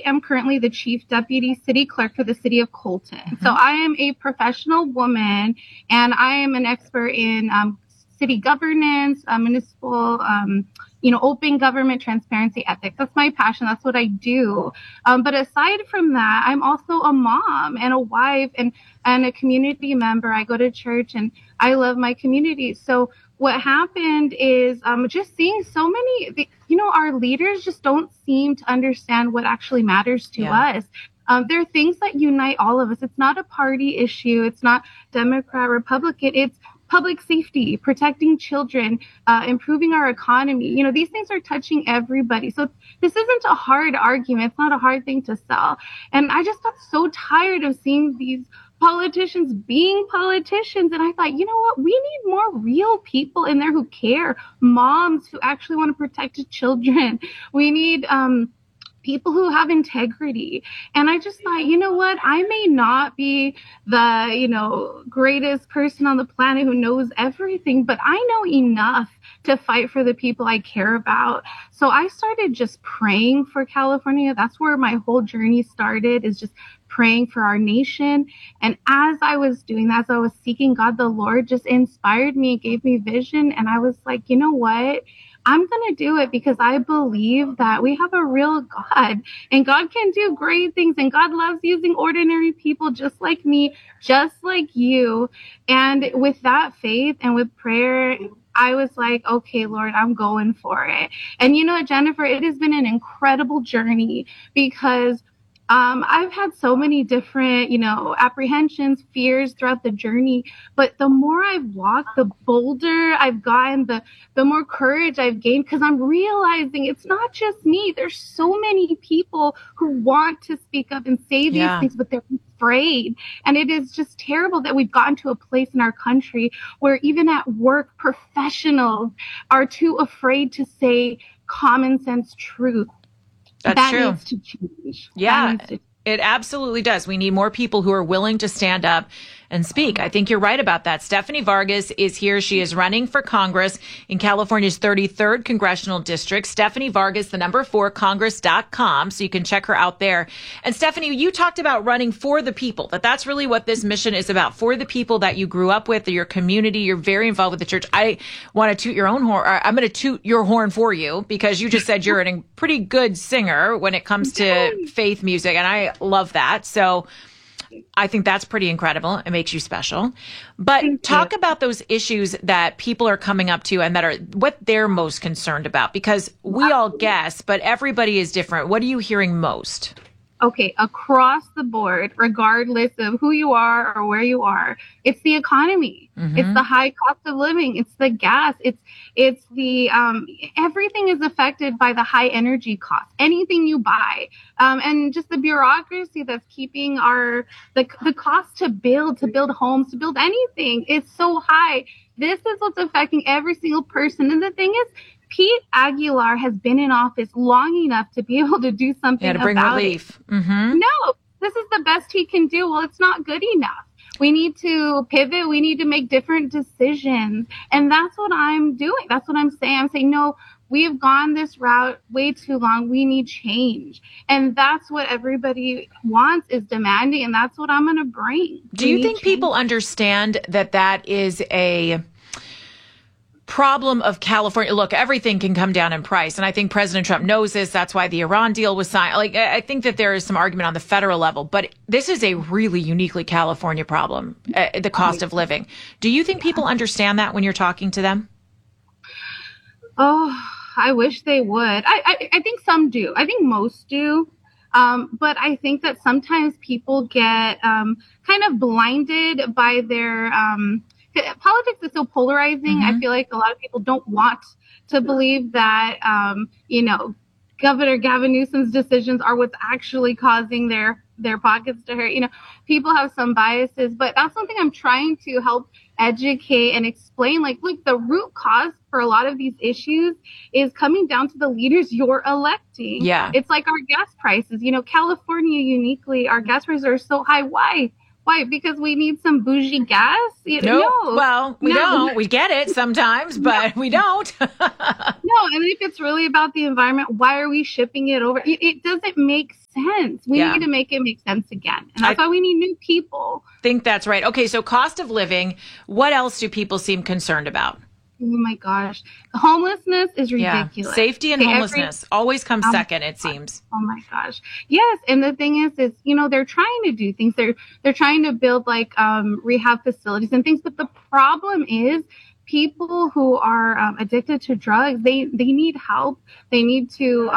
am currently the Chief Deputy City Clerk for the City of Colton. Mm-hmm. So I am a professional woman, and I am an expert in city governance, municipal, open government, transparency, ethics. That's my passion. That's what I do. But aside from that, I'm also a mom and a wife and a community member. I go to church and I love my community. So what happened is just seeing so many, our leaders just don't seem to understand what actually matters to us. There are things that unite all of us. It's not a party issue. It's not Democrat, Republican. It's public safety, protecting children, improving our economy. These things are touching everybody. So this isn't a hard argument. It's not a hard thing to sell. And I just got so tired of seeing these politicians being politicians. And I thought, you know what? We need more real people in there who care, moms who actually want to protect children. We need people who have integrity. And I just thought, you know what? I may not be the, greatest person on the planet who knows everything, but I know enough to fight for the people I care about. So I started just praying for California. That's where my whole journey started, is just praying for our nation. And as I was doing that, as I was seeking God, the Lord just inspired me and gave me vision. And I was like, you know what? I'm going to do it because I believe that we have a real God, and God can do great things, and God loves using ordinary people just like me, just like you. And with that faith and with prayer, I was like, okay, Lord, I'm going for it. And Jennifer, it has been an incredible journey because I've had so many different, apprehensions, fears throughout the journey. But the more I've walked, the bolder I've gotten, the more courage I've gained, because I'm realizing it's not just me. There's so many people who want to speak up and say these things, but they're afraid. And it is just terrible that we've gotten to a place in our country where even at work, professionals are too afraid to say common sense truth. That's true. That needs to change. Yeah, it absolutely does. We need more people who are willing to stand up and speak. I think you're right about that. Stephanie Vargas is here. She is running for Congress in California's 33rd Congressional District. Stephanie Vargas, the number 4, congress.com. So you can check her out there. And Stephanie, you talked about running for the people, that's really what this mission is about, for the people that you grew up with, your community. You're very involved with the church. I want to toot your own horn. I'm going to toot your horn for you because you just said you're a pretty good singer when it comes to faith music. And I love that. So I think that's pretty incredible. It makes you special. But talk about those issues that people are coming up to and that are what they're most concerned about, because we all guess, but everybody is different. What are you hearing most? Okay, across the board, regardless of who you are or where you are, it's the economy. Mm-hmm. It's the high cost of living. It's the gas. It's the everything is affected by the high energy costs. Anything you buy, and just the bureaucracy that's keeping the cost to build homes, to build anything, it's so high. This is what's affecting every single person. And the thing is, Pete Aguilar has been in office long enough to be able to do something to bring about relief. It. Mm-hmm. No, this is the best he can do. Well, it's not good enough. We need to pivot. We need to make different decisions. And that's what I'm doing. That's what I'm saying. I'm saying, no, we have gone this route way too long. We need change. And that's what everybody wants, is demanding. And that's what I'm going to bring. Do you think people understand that is a problem of California? Look, everything can come down in price. And I think President Trump knows this. That's why the Iran deal was signed. I think that there is some argument on the federal level, but this is a really uniquely California problem, the cost of living. Do you think people understand that when you're talking to them? Oh, I wish they would. I think some do. I think most do. But I think that sometimes people get kind of blinded by their politics is so polarizing. Mm-hmm. I feel like a lot of people don't want to believe that, Governor Gavin Newsom's decisions are what's actually causing their pockets to hurt. People have some biases, but that's something I'm trying to help educate and explain. Look, the root cause for a lot of these issues is coming down to the leaders you're electing. Yeah. It's like our gas prices. California uniquely, our gas prices are so high. Why? Why? Because we need some bougie gas? No. Well, we don't. We get it sometimes, but we don't. No, and if it's really about the environment, why are we shipping it over? It doesn't make sense. We need to make it make sense again. And that's why we need new people. Think that's right. Okay, so cost of living, what else do people seem concerned about? Oh my gosh. Homelessness is ridiculous. Yeah. Safety and homelessness always comes second, it seems. Oh my gosh. Yes. And the thing is, they're trying to do things. They're trying to build like rehab facilities and things. But the problem is people who are addicted to drugs, they need help. They need to,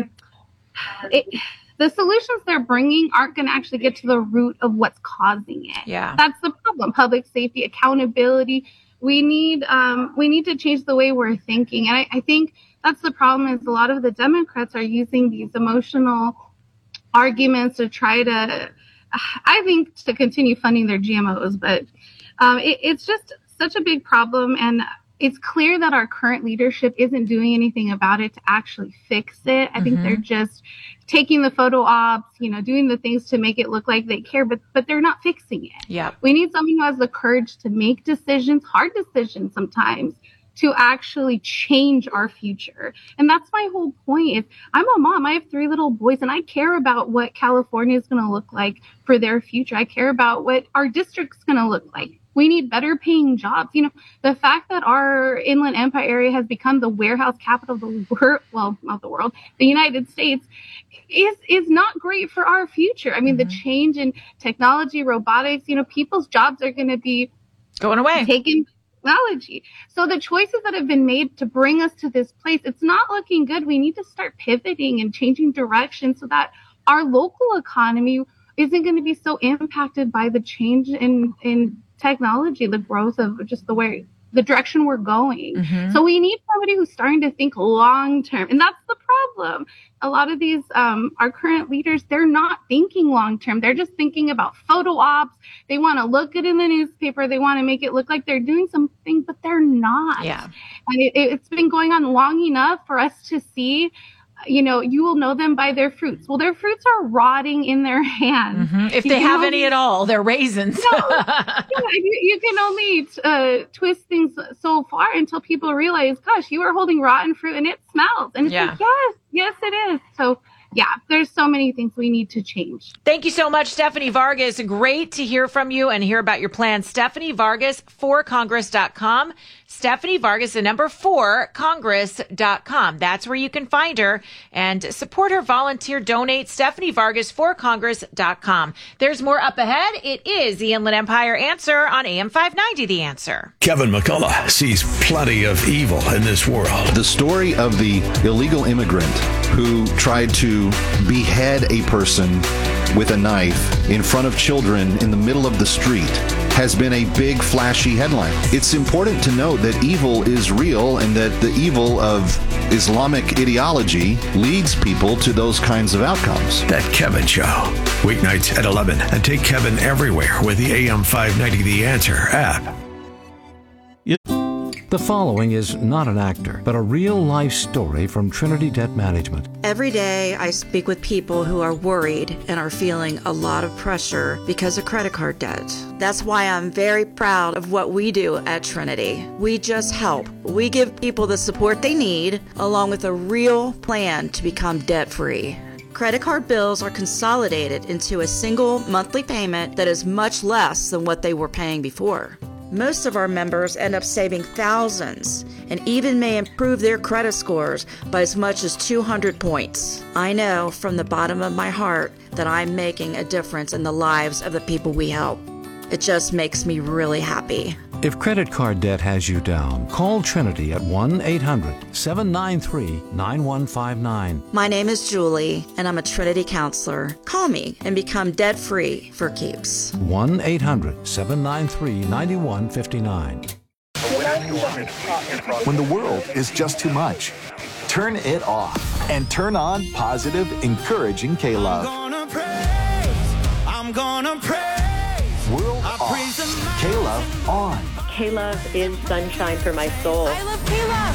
the solutions they're bringing aren't going to actually get to the root of what's causing it. Yeah. That's the problem. Public safety, accountability. We need to change the way we're thinking. And I think that's the problem is a lot of the Democrats are using these emotional arguments to try to, I think, to continue funding their GMOs. But it's just such a big problem. And it's clear that our current leadership isn't doing anything about it to actually fix it. I think they're just taking the photo ops, doing the things to make it look like they care, but they're not fixing it. Yeah. We need someone who has the courage to make decisions, hard decisions sometimes, to actually change our future. And that's my whole point is I'm a mom. I have 3 little boys and I care about what California is going to look like for their future. I care about what our district's going to look like. We need better paying jobs. The fact that our Inland Empire area has become the warehouse capital of the world, well, not the world, the United States, is not great for our future. I mean, the change in technology, robotics, people's jobs are going to be going away. Taken technology. So the choices that have been made to bring us to this place, it's not looking good. We need to start pivoting and changing direction so that our local economy isn't going to be so impacted by the change in technology, the growth of just the direction we're going. So we need somebody who's starting to think long term. And that's the problem. A lot of these, our current leaders, they're not thinking long term. They're just thinking about photo ops. They want to look good in the newspaper. They want to make it look like they're doing something, but they're not. Yeah. And it's been going on long enough for us to see, you will know them by their fruits. Well, their fruits are rotting in their hands. If they have any at all, they're raisins. You can only twist things so far until people realize, gosh, you are holding rotten fruit and it smells. And it's like, yes, it is. So there's so many things we need to change. Thank you so much, Stephanie Vargas. Great to hear from you and hear about your plans. Stephanie Vargas, 4congress.com. Stephanie Vargas, the number 4congress.com. That's where you can find her and support her, volunteer, donate. Stephanie Vargas, 4congress.com. There's more up ahead. It is the Inland Empire Answer on AM 590, The Answer. Kevin McCullough sees plenty of evil in this world. The story of the illegal immigrant who tried to behead a person with a knife in front of children in the middle of the street has been a big, flashy headline. It's important to note that evil is real and that the evil of Islamic ideology leads people to those kinds of outcomes. That Kevin Show. Weeknights at 11. And take Kevin everywhere with the AM 590 The Answer app. The following is not an actor, but a real-life story from Trinity Debt Management. Every day I speak with people who are worried and are feeling a lot of pressure because of credit card debt. That's why I'm very proud of what we do at Trinity. We just help. We give people the support they need, along with a real plan to become debt-free. Credit card bills are consolidated into a single monthly payment that is much less than what they were paying before. Most of our members end up saving thousands and even may improve their credit scores by as much as 200 points. I know from the bottom of my heart that I'm making a difference in the lives of the people we help. It just makes me really happy. If credit card debt has you down, call Trinity at 1-800-793-9159. My name is Julie, and I'm a Trinity counselor. Call me and become debt-free for keeps. 1-800-793-9159. When the world is just too much, turn it off and turn on positive, encouraging K-Love. I'm gonna praise. World off. K-Love on. K-Love is sunshine for my soul. I love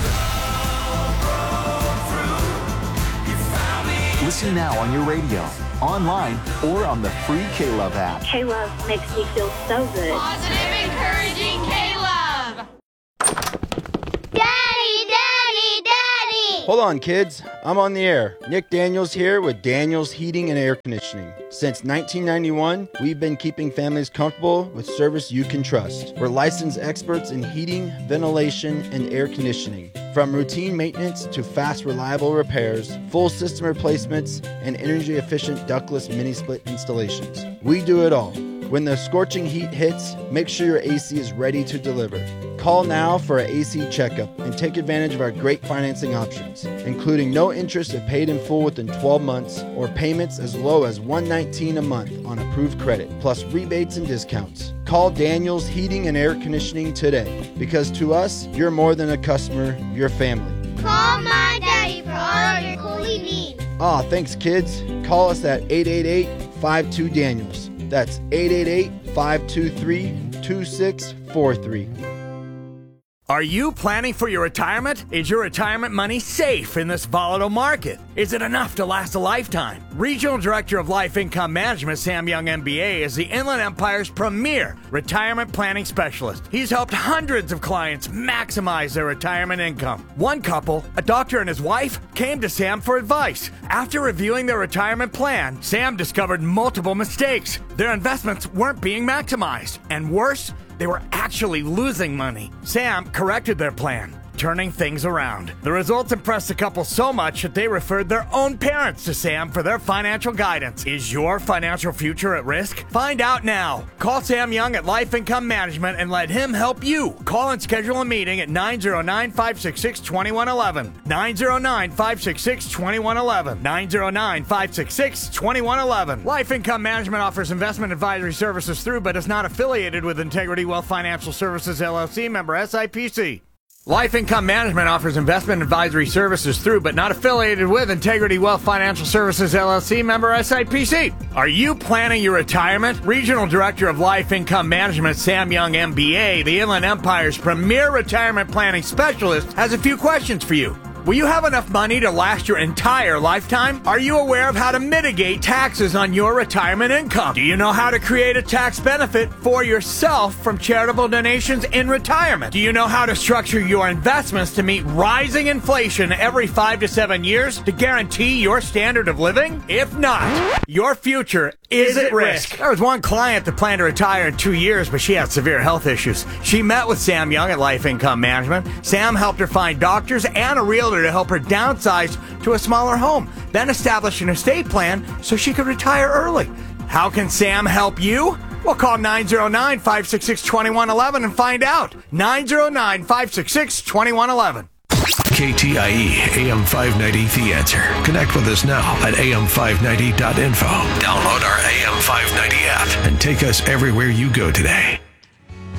K-Love. Listen now on your radio, online, or on the free K-Love app. K-Love makes me feel so good. Positive, encouraging K-Love. Daddy, Daddy, Daddy. Hold on, kids. I'm on the air. Nick Daniels here with Daniels Heating and Air Conditioning. Since 1991, we've been keeping families comfortable with service you can trust. We're licensed experts in heating, ventilation, and air conditioning. From routine maintenance to fast, reliable repairs, full system replacements, and energy-efficient ductless mini-split installations. We do it all. When the scorching heat hits, make sure your AC is ready to deliver. Call now for an AC checkup and take advantage of our great financing options, including no interest if paid in full within 12 months or payments as low as $119 a month on approved credit, plus rebates and discounts. Call Daniels Heating and Air Conditioning today, because to us, you're more than a customer, you're family. Call my daddy for all of your coolie needs. Aw, thanks, kids. Call us at 888-52-DANIELS. That's 888-523-2643. Are you planning for your retirement? Is your retirement money safe in this volatile market? Is it enough to last a lifetime? Regional Director of Life Income Management, Sam Young MBA, is the Inland Empire's premier retirement planning specialist. He's helped hundreds of clients maximize their retirement income. One couple, a doctor and his wife, came to Sam for advice. After reviewing their retirement plan, Sam discovered multiple mistakes. Their investments weren't being maximized. And worse, they were actually losing money. Sam corrected their plan, turning things around. The results impressed the couple so much that they referred their own parents to Sam for their financial guidance. Is your financial future at risk? Find out now. Call Sam Young at Life Income Management and let him help you. Call and schedule a meeting at 909-566-2111. 909-566-2111. 909-566-2111. Life Income Management offers investment advisory services through, but is not affiliated with Integrity Wealth Financial Services, LLC, member SIPC. Life Income Management offers investment advisory services through, but not affiliated with Integrity Wealth Financial Services, LLC, member SIPC. Are you planning your retirement? Regional Director of Life Income Management, Sam Young MBA, the Inland Empire's premier retirement planning specialist, has a few questions for you. Will you have enough money to last your entire lifetime? Are you aware of how to mitigate taxes on your retirement income? Do you know how to create a tax benefit for yourself from charitable donations in retirement? Do you know how to structure your investments to meet rising inflation every 5 to 7 years to guarantee your standard of living? If not, your future is at risk. There was one client that planned to retire in 2 years, but she had severe health issues. She met with Sam Young at Life Income Management. Sam helped her find doctors and a realtor to help her downsize to a smaller home, then establish an estate plan so she could retire early. How can Sam help you? Well, call 909-566-2111 and find out. 909-566-2111. KTIE AM 590 The Answer. Connect with us now at am590.info. Download our AM 590 app and take us everywhere you go today.